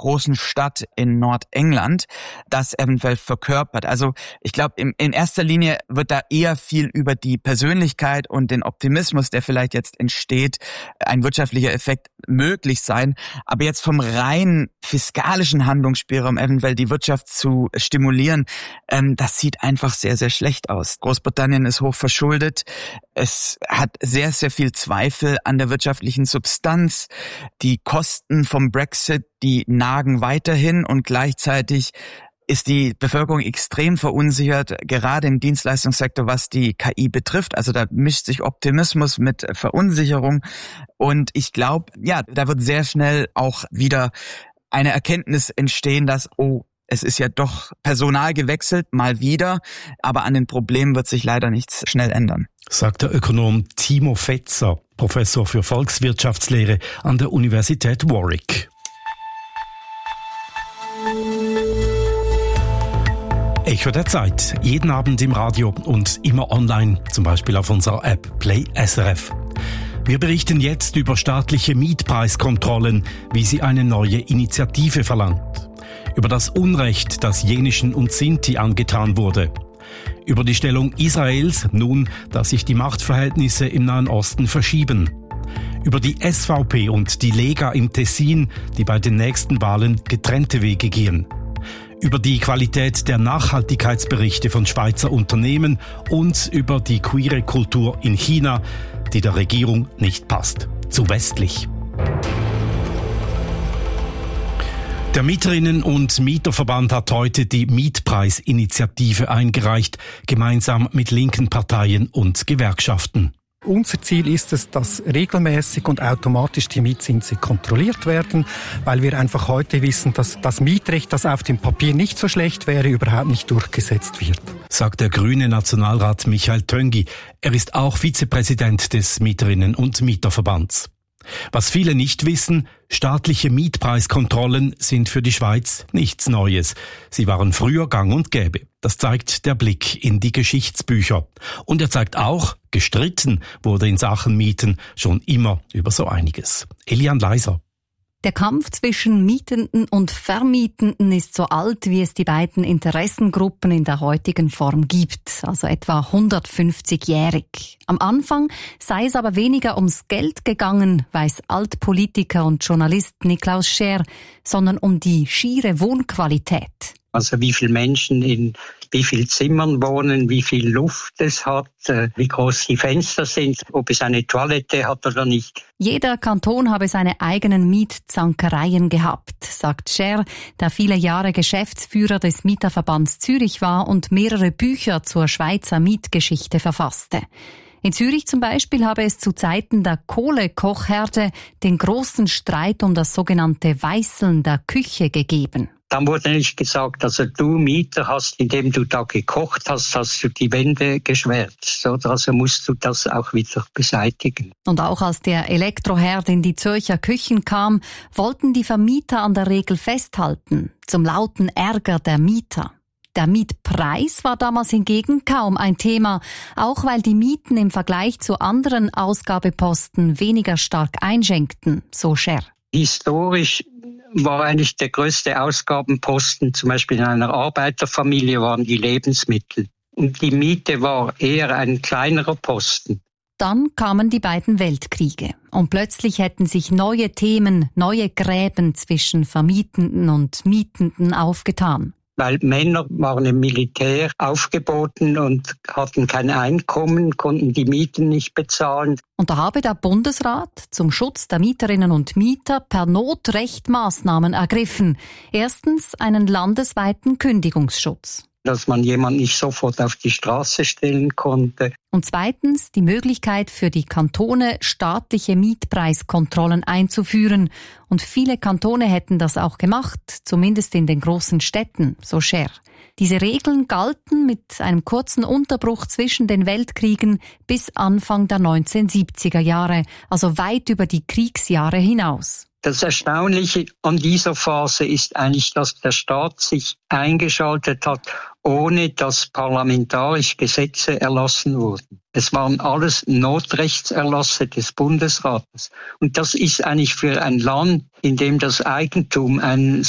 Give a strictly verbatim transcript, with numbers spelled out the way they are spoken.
großen Stadt in Nordengland das eventuell verkörpert. Also ich glaube, in erster Linie wird da eher viel über die Persönlichkeit und den Optimismus, der vielleicht jetzt entsteht, ein wirtschaftlicher Effekt möglich sein. Aber jetzt vom rein fiskalischen Handlungsspielraum eventuell die Wirtschaft zu stimulieren, ähm, das sieht einfach sehr, sehr schlecht aus. Großbritannien ist hoch verschuldet. Es hat sehr, sehr viel Zweifel an der wirtschaftlichen Substanz. Die Kosten vom Brexit, die nagen weiterhin und gleichzeitig ist die Bevölkerung extrem verunsichert, gerade im Dienstleistungssektor, was die K I betrifft. Also da mischt sich Optimismus mit Verunsicherung. Und ich glaube, ja, da wird sehr schnell auch wieder eine Erkenntnis entstehen, dass, oh, es ist ja doch Personal gewechselt, mal wieder, aber an den Problemen wird sich leider nichts schnell ändern. Sagt der Ökonom Timo Fetzer, Professor für Volkswirtschaftslehre an der Universität Warwick. Echo der Zeit, jeden Abend im Radio und immer online, zum Beispiel auf unserer App Play S R F. Wir berichten jetzt über staatliche Mietpreiskontrollen, wie sie eine neue Initiative verlangt. Über das Unrecht, das Jenischen und Sinti angetan wurde. Über die Stellung Israels, nun, dass sich die Machtverhältnisse im Nahen Osten verschieben. Über die S V P und die Lega im Tessin, die bei den nächsten Wahlen getrennte Wege gehen. Über die Qualität der Nachhaltigkeitsberichte von Schweizer Unternehmen und über die queere Kultur in China, die der Regierung nicht passt. Zu westlich. Der Mieterinnen- und Mieterverband hat heute die Mietpreisinitiative eingereicht, gemeinsam mit linken Parteien und Gewerkschaften. Unser Ziel ist es, dass regelmäßig und automatisch die Mietzinse kontrolliert werden, weil wir einfach heute wissen, dass das Mietrecht, das auf dem Papier nicht so schlecht wäre, überhaupt nicht durchgesetzt wird. Sagt der grüne Nationalrat Michael Töngi. Er ist auch Vizepräsident des Mieterinnen- und Mieterverbands. Was viele nicht wissen, staatliche Mietpreiskontrollen sind für die Schweiz nichts Neues. Sie waren früher gang und gäbe. Das zeigt der Blick in die Geschichtsbücher. Und er zeigt auch, gestritten wurde in Sachen Mieten schon immer über so einiges. Elian Leiser. Der Kampf zwischen Mietenden und Vermietenden ist so alt, wie es die beiden Interessengruppen in der heutigen Form gibt, also etwa hundertfünfzigjährig. Am Anfang sei es aber weniger ums Geld gegangen, weiß Altpolitiker und Journalist Niklaus Scher, sondern um die schiere Wohnqualität. Also wie viele Menschen in wie viel Zimmern wohnen, wie viel Luft es hat, wie groß die Fenster sind, ob es eine Toilette hat oder nicht. Jeder Kanton habe seine eigenen Mietzankereien gehabt, sagt Scher, der viele Jahre Geschäftsführer des Mieterverbands Zürich war und mehrere Bücher zur Schweizer Mietgeschichte verfasste. In Zürich zum Beispiel habe es zu Zeiten der Kohlekochherde den großen Streit um das sogenannte Weißeln der Küche gegeben. Dann wurde nicht gesagt, also du Mieter hast, indem du da gekocht hast, hast du die Wände geschwärzt. Also musst du das auch wieder beseitigen. Und auch als der Elektroherd in die Zürcher Küchen kam, wollten die Vermieter an der Regel festhalten, zum lauten Ärger der Mieter. Der Mietpreis war damals hingegen kaum ein Thema, auch weil die Mieten im Vergleich zu anderen Ausgabeposten weniger stark einschenkten, so Scher. Historisch war eigentlich der größte Ausgabenposten, zum Beispiel in einer Arbeiterfamilie, waren die Lebensmittel. Und die Miete war eher ein kleinerer Posten. Dann kamen die beiden Weltkriege und plötzlich hätten sich neue Themen, neue Gräben zwischen Vermietenden und Mietenden aufgetan. Weil Männer waren im Militär aufgeboten und hatten kein Einkommen, konnten die Mieten nicht bezahlen. Und da habe der Bundesrat zum Schutz der Mieterinnen und Mieter per Notrecht Maßnahmen ergriffen. Erstens einen landesweiten Kündigungsschutz. Dass man jemanden nicht sofort auf die Straße stellen konnte. Und zweitens die Möglichkeit für die Kantone, staatliche Mietpreiskontrollen einzuführen. Und viele Kantone hätten das auch gemacht, zumindest in den großen Städten, so Scher. Diese Regeln galten mit einem kurzen Unterbruch zwischen den Weltkriegen bis Anfang der neunzehnhundertsiebziger Jahre, also weit über die Kriegsjahre hinaus. Das Erstaunliche an dieser Phase ist eigentlich, dass der Staat sich eingeschaltet hat, ohne dass parlamentarisch Gesetze erlassen wurden. Es waren alles Notrechtserlasse des Bundesrates. Und das ist eigentlich für ein Land, in dem das Eigentum ein